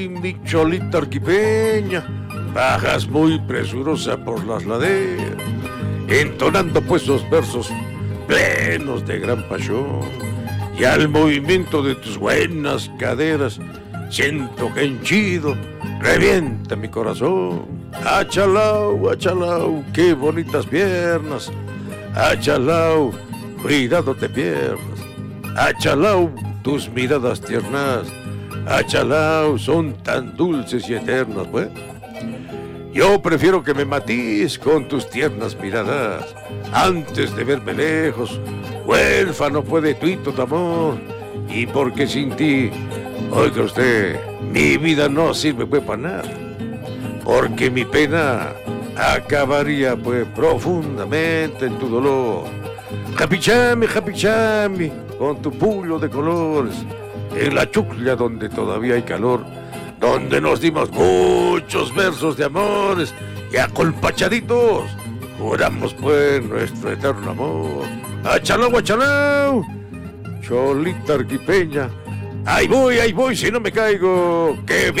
Mi cholita arquipeña, bajas muy presurosa por las laderas, entonando pues esos versos plenos de gran pasión, y al movimiento de tus buenas caderas, siento que henchido revienta mi corazón. Achalau, qué bonitas piernas, achalau, cuidado te piernas, achalau, tus miradas tiernas, achalau, son tan dulces y eternas, pues. Yo prefiero que me matís con tus tiernas miradas antes de verme lejos, huérfano pues de tuito de amor. Y porque sin ti, oiga usted, mi vida no sirve pues para nada. Porque mi pena acabaría pues profundamente en tu dolor. Japichami, con tu pulo de colores, en la chuclia donde todavía hay calor, donde nos dimos muchos versos de amores y acolpachaditos juramos pues nuestro eterno amor. Achalau, cholita arquipeña, ahí voy, si no me caigo, que